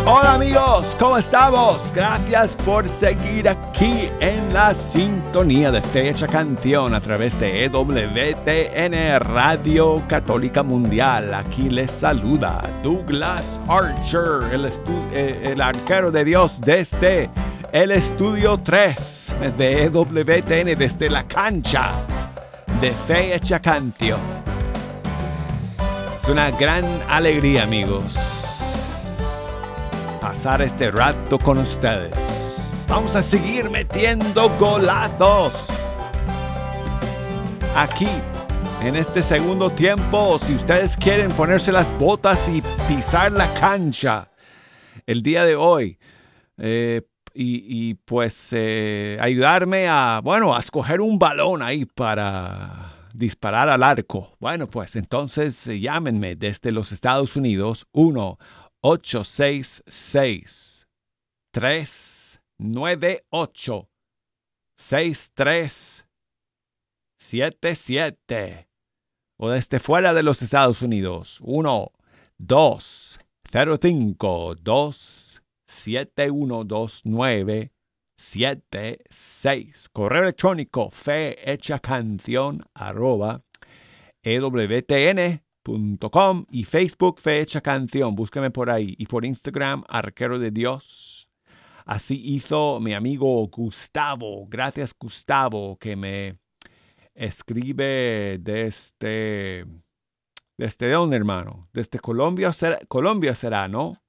Hola amigos, ¿cómo estamos? Gracias por seguir aquí en la sintonía de Fecha Canción a través de EWTN Radio Católica Mundial. Aquí les saluda Douglas Archer, el arquero de Dios desde el estudio 3 de EWTN, desde la cancha de Fecha Canción. Es una gran alegría, amigos, pasar este rato con ustedes. Vamos a seguir metiendo golazos aquí en este segundo tiempo. Si ustedes quieren ponerse las botas y pisar la cancha el día de hoy, pues ayudarme a escoger un balón ahí para disparar al arco. Bueno, pues entonces llámenme desde los Estados Unidos 1-866-398-6377 o desde fuera de los Estados Unidos 1-205-271-2976. Correo electrónico fehechacanción@ewtn.com y Facebook Fecha Canción. Búsqueme por ahí. Y por Instagram, Arquero de Dios. Así hizo mi amigo Gustavo. Gracias, Gustavo, que me escribe ¿desde dónde, hermano? Desde Colombia será, ¿no?